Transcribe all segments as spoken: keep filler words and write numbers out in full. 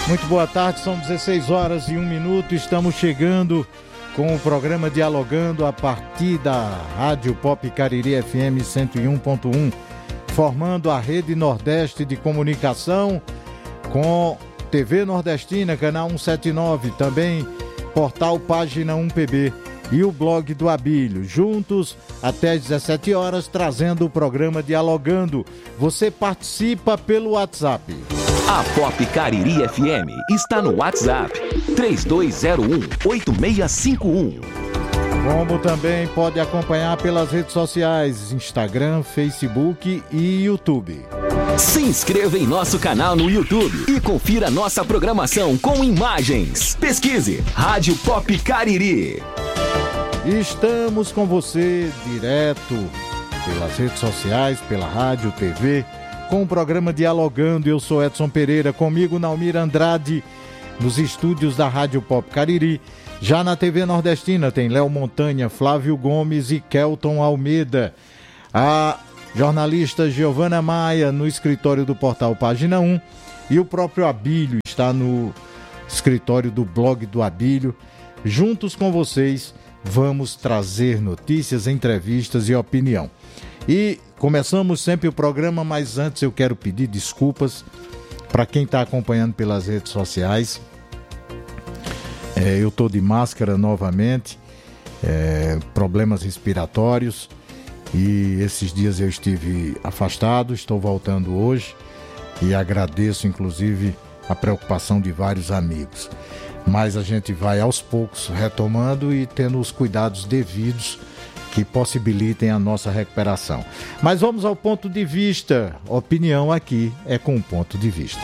Muito boa tarde, são dezesseis horas e um minuto, estamos chegando com o programa Dialogando a partir da Rádio Pop Cariri F M cento e um ponto um, formando a Rede Nordeste de Comunicação com T V Nordestina, canal cento e setenta e nove, também portal Página um P B e o blog do Abílio, juntos até às dezessete horas, trazendo o programa Dialogando. Você participa pelo WhatsApp. A Pop Cariri F M está no WhatsApp três dois zero um, oito seis cinco um. Como também pode acompanhar pelas redes sociais, Instagram, Facebook e YouTube. Se inscreva em nosso canal no YouTube e confira nossa programação com imagens. Pesquise Rádio Pop Cariri. Estamos com você direto pelas redes sociais, pela rádio, T V, com o programa Dialogando. Eu sou Edson Pereira, comigo Naumir Andrade, nos estúdios da Rádio Pop Cariri. Já na T V Nordestina tem Léo Montanha, Flávio Gomes e Kelton Almeida. A jornalista Giovana Maia no escritório do portal Página um e o próprio Abílio está no escritório do blog do Abílio. Juntos com vocês vamos trazer notícias, entrevistas e opinião. E começamos sempre o programa, mas antes eu quero pedir desculpas para quem está acompanhando pelas redes sociais. É, eu estou de máscara novamente, é, problemas respiratórios, e esses dias eu estive afastado, estou voltando hoje e agradeço inclusive a preocupação de vários amigos. Mas a gente vai aos poucos retomando e tendo os cuidados devidos que possibilitem a nossa recuperação. Mas vamos ao ponto de vista. Opinião aqui é com o ponto de vista.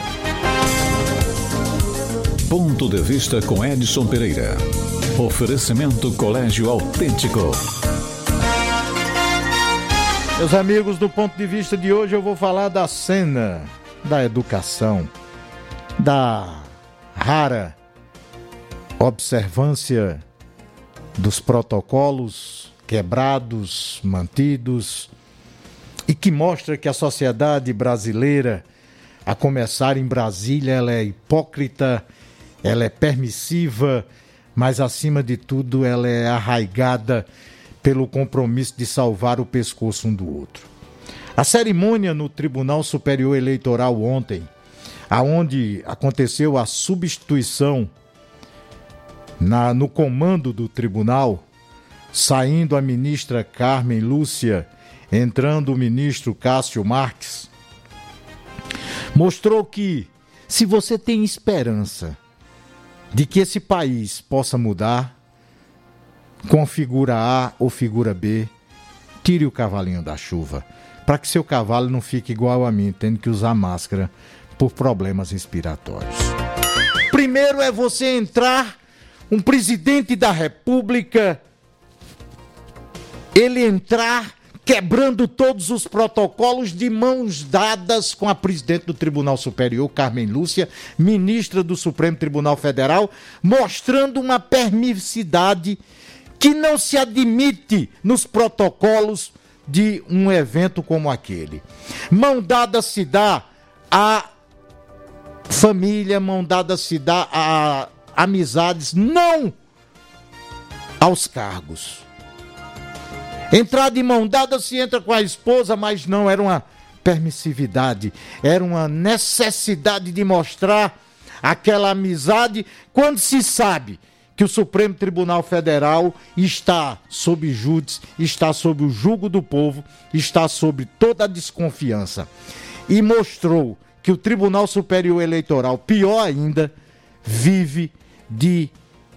Ponto de vista com Edson Pereira. Oferecimento Colégio Autêntico. Meus amigos, do ponto de vista de hoje eu vou falar da cena da educação, da rara observância dos protocolos quebrados, mantidos, e que mostra que a sociedade brasileira, a começar em Brasília, ela é hipócrita, ela é permissiva, mas acima de tudo ela é arraigada pelo compromisso de salvar o pescoço um do outro. A cerimônia no Tribunal Superior Eleitoral ontem, aonde aconteceu a substituição Na, no comando do tribunal, saindo a ministra Carmen Lúcia, entrando o ministro Cássio Marques, mostrou que, se você tem esperança de que esse país possa mudar, com figura A ou figura B, tire o cavalinho da chuva, para que seu cavalo não fique igual a mim, tendo que usar máscara por problemas respiratórios. Primeiro é você entrar, um presidente da República, ele entrar quebrando todos os protocolos de mãos dadas com a presidente do Tribunal Superior, Carmen Lúcia, ministra do Supremo Tribunal Federal, mostrando uma permissividade que não se admite nos protocolos de um evento como aquele. Mão dada se dá a família, mão dada se dá a amizades, não aos cargos. Entrar de mão dada se entra com a esposa, mas não, era uma permissividade, era uma necessidade de mostrar aquela amizade quando se sabe que o Supremo Tribunal Federal está sob júdice, está sob o jugo do povo, está sob toda a desconfiança. E mostrou que o Tribunal Superior Eleitoral, pior ainda, vive de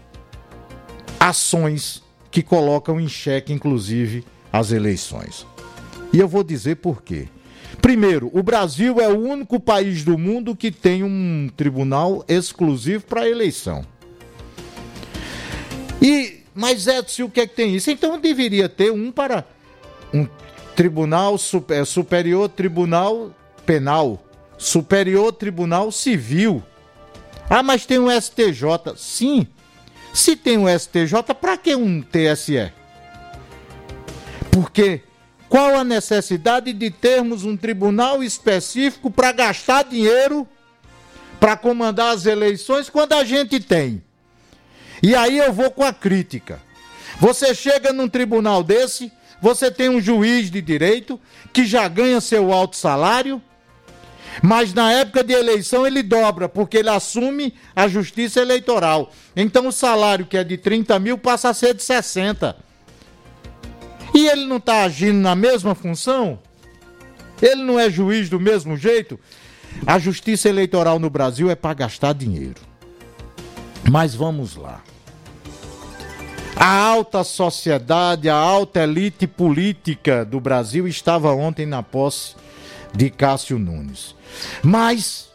ações que colocam em xeque, inclusive, as eleições. E eu vou dizer por quê. Primeiro, o Brasil é o único país do mundo que tem um tribunal exclusivo para eleição. E, mas Edson, o que é que tem isso? Então deveria ter um para um tribunal super, superior, tribunal penal, superior tribunal civil. Ah, mas tem um S T J. Sim, se tem um S T J, para que um T S E? Porque qual a necessidade de termos um tribunal específico para gastar dinheiro para comandar as eleições quando a gente tem. E aí eu vou com a crítica. Você chega num tribunal desse, você tem um juiz de direito que já ganha seu alto salário, mas na época de eleição ele dobra, porque ele assume a justiça eleitoral. Então o salário que é de trinta mil passa a ser de sessenta. E ele não está agindo na mesma função? Ele não é juiz do mesmo jeito? A justiça eleitoral no Brasil é para gastar dinheiro. Mas vamos lá. A alta sociedade, a alta elite política do Brasil estava ontem na posse de Cássio Nunes. Mas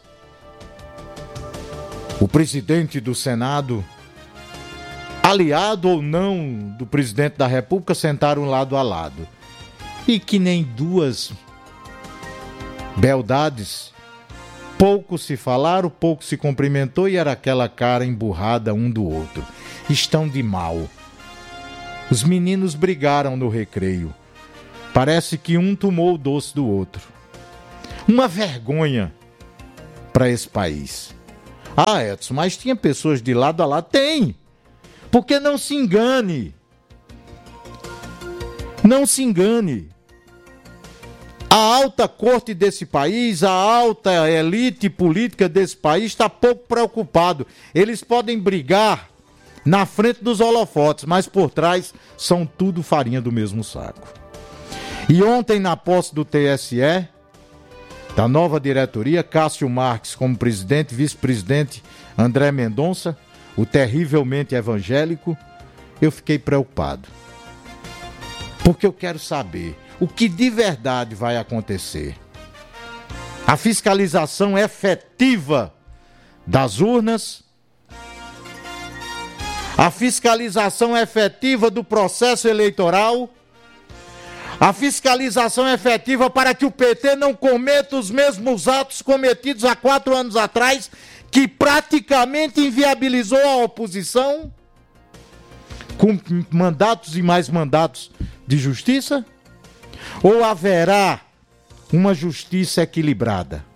o presidente do Senado, aliado ou não do presidente da República, sentaram lado a lado. E que nem duas beldades, pouco se falaram, pouco se cumprimentou e era aquela cara emburrada um do outro. Estão de mal. Os meninos brigaram no recreio. Parece que um tomou o doce do outro. Uma vergonha para esse país. Ah, Edson, mas tinha pessoas de lado a lado? Tem. Porque não se engane. Não se engane. A alta corte desse país, a alta elite política desse país está pouco preocupado. Eles podem brigar na frente dos holofotes, mas por trás são tudo farinha do mesmo saco. E ontem, na posse do T S E, da nova diretoria, Cássio Marques como presidente, vice-presidente André Mendonça, o terrivelmente evangélico, eu fiquei preocupado. Porque eu quero saber o que de verdade vai acontecer. A fiscalização efetiva das urnas, a fiscalização efetiva do processo eleitoral, a fiscalização efetiva para que o P T não cometa os mesmos atos cometidos há quatro anos atrás, que praticamente inviabilizou a oposição, com mandatos e mais mandatos de justiça? Ou haverá uma justiça equilibrada?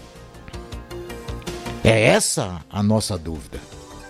É essa a nossa dúvida.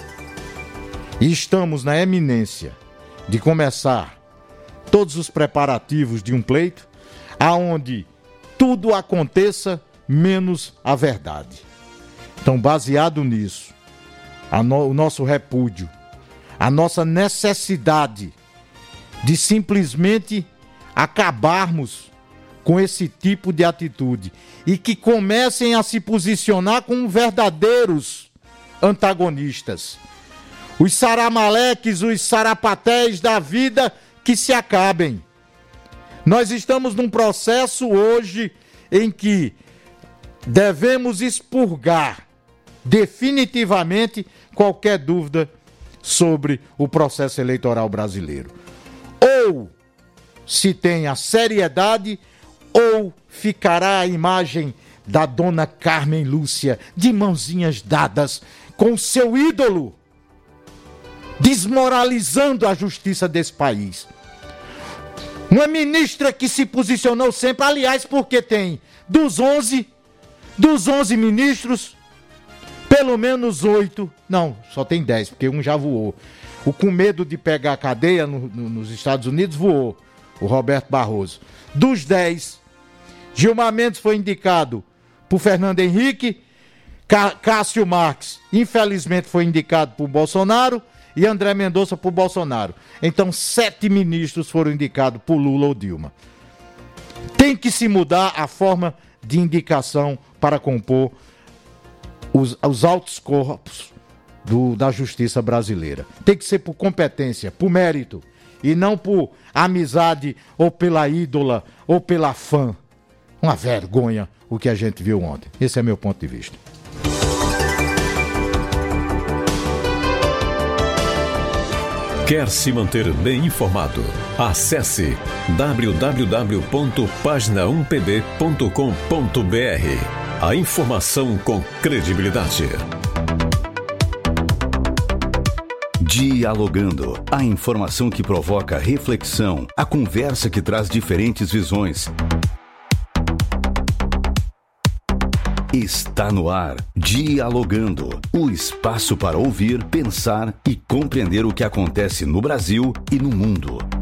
E estamos na eminência de começar todos os preparativos de um pleito, aonde tudo aconteça menos a verdade. Então, baseado nisso, a no, o nosso repúdio, a nossa necessidade de simplesmente acabarmos com esse tipo de atitude e que comecem a se posicionar como verdadeiros antagonistas. Os saramaleques, os sarapatés da vida que se acabem. Nós estamos num processo hoje em que devemos expurgar definitivamente qualquer dúvida sobre o processo eleitoral brasileiro. Ou se tem a seriedade, ou ficará a imagem da dona Carmen Lúcia de mãozinhas dadas com seu ídolo, desmoralizando a justiça desse país. Uma ministra que se posicionou sempre, aliás, porque tem dos onze, dos onze ministros, pelo menos oito, não, só tem dez, porque um já voou. O com medo de pegar cadeia no, no, nos Estados Unidos voou, o Roberto Barroso. Dos dez, Gilmar Mendes foi indicado por Fernando Henrique, Cássio Marques, infelizmente, foi indicado por Bolsonaro, e André Mendonça por Bolsonaro. Então, sete ministros foram indicados por Lula ou Dilma. Tem que se mudar a forma de indicação para compor os, os altos corpos do, da justiça brasileira. Tem que ser por competência, por mérito, e não por amizade, ou pela ídola, ou pela fã. Uma vergonha o que a gente viu ontem. Esse é meu ponto de vista. Quer se manter bem informado? Acesse w w w ponto página um p b ponto com ponto b r. A informação com credibilidade. Dialogando. A informação que provoca reflexão. A conversa que traz diferentes visões. Está no ar, Dialogando, o espaço para ouvir, pensar e compreender o que acontece no Brasil e no mundo.